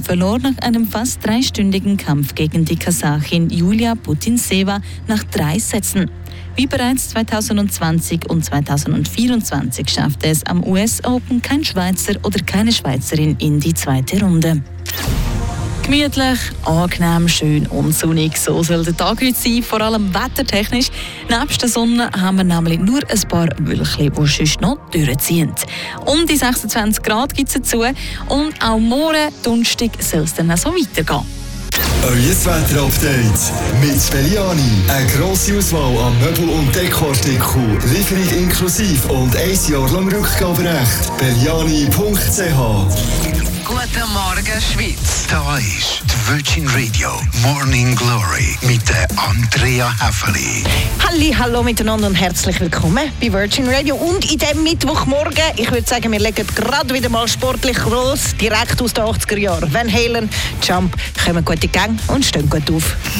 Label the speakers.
Speaker 1: verlor nach einem fast 3-stündigen Kampf gegen die Kasachin Julia Putintseva nach 3 Sätzen. Wie bereits 2020 und 2024 schaffte es am US Open kein Schweizer oder keine Schweizerin in die 2. Runde. Gemütlich, angenehm, schön und sonnig. So soll der Tag heute sein, vor allem wettertechnisch. Nebst der Sonne haben wir nämlich nur ein paar Wölkchen, die sonst noch durchziehen. Um die 26 Grad gibt es dazu. Und auch morgen, Donnerstag, soll es dann auch so weitergehen.
Speaker 2: Euer Wetter-Update mit Belliani. Eine grosse Auswahl an Möbel- und Dekoartikeln. Lieferung inklusive und 1 Jahr lang Rückgaberecht. Belliani.ch.
Speaker 3: Guten Morgen, Schweiz. Da ist die Virgin Radio Morning Glory mit der Andrea Häfeli.
Speaker 4: Hallo miteinander und herzlich willkommen bei Virgin Radio. Und in diesem Mittwochmorgen, ich würde sagen, wir legen gerade wieder mal sportlich los, direkt aus den 80er Jahren. Van Halen, Jump, kommen gut in Gang und stehen gut auf.